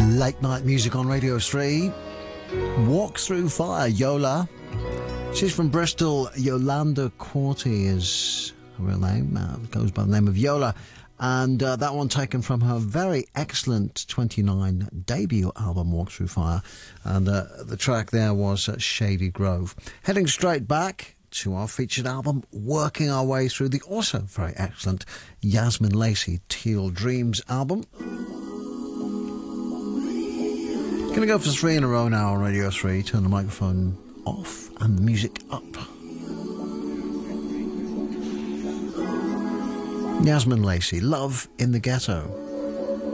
Late night music on Radio 3. Walk Through Fire, Yola. She's from Bristol. Yolanda Quarty is her real name. Goes by the name of Yola. And that one taken from her very excellent 29 debut album, Walk Through Fire. And the track there was Shady Grove. Heading straight back to our featured album, working our way through the also very excellent Yasmin Lacey Teal Dreams album. Gonna go for 3 in a row now on Radio 3. Turn the microphone off and the music up. Yasmin Lacey, Love in the Ghetto.